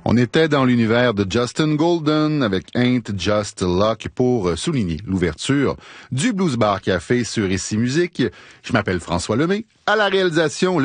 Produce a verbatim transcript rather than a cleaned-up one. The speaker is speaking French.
On était dans l'univers de Justin Golden avec Ain't Just Luck pour souligner l'ouverture du Blues Bar Café sur Ici Musique. Je m'appelle François Lemay. À la réalisation,